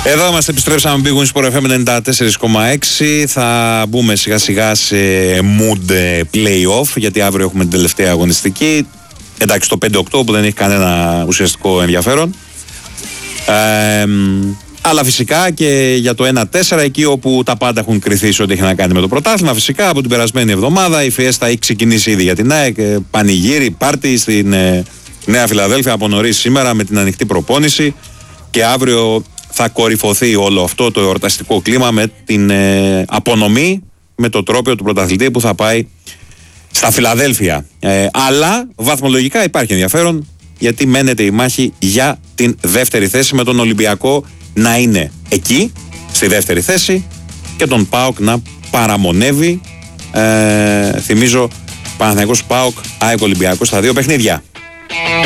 Εδώ είμαστε, επιστρέψαμε, πήγουν Sport FM 94,6. Θα μπούμε σιγά σιγά σε mood play-off, γιατί αύριο έχουμε την τελευταία αγωνιστική. Εντάξει, το 5-8 που δεν έχει κανένα ουσιαστικό ενδιαφέρον. Αλλά φυσικά και για το 1-4, εκεί όπου τα πάντα έχουν κριθεί σε ό,τι έχει να κάνει με το πρωτάθλημα. Φυσικά από την περασμένη εβδομάδα η Φιέστα έχει ξεκινήσει ήδη για την ΑΕΚ. Πανηγύρι, πάρτι στην Νέα Φιλαδέλφια από νωρίς σήμερα με την ανοιχτή προπόνηση. Και αύριο θα κορυφωθεί όλο αυτό το εορταστικό κλίμα με την απονομή, με το τρόπαιο του πρωταθλητή που θα πάει στα Φιλαδέλφια. Αλλά βαθμολογικά υπάρχει ενδιαφέρον, γιατί μένεται η μάχη για την δεύτερη θέση, με τον Ολυμπιακό να είναι εκεί, στη δεύτερη θέση, και τον ΠΑΟΚ να παραμονεύει. Θυμίζω, Παναθηναϊκός ΠΑΟΚ, ΑΕΚ Ολυμπιακός στα δύο παιχνίδια.